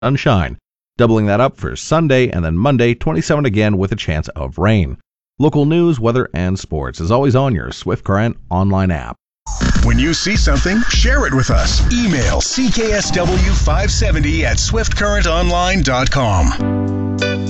sunshine, doubling that up for Sunday, and then Monday, 27 again with a chance of rain. Local news, weather, and sports is always on your Swift Current online app. When you see something, share it with us. Email cksw570@swiftcurrentonline.com.